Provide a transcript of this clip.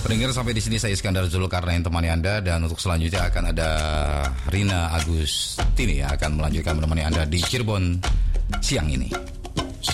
Pendengar, sampai di sini saya Iskandar Zulkarnain temani Anda, dan untuk selanjutnya akan ada Rina Agustini yang akan melanjutkan menemani Anda di Cirebon siang ini.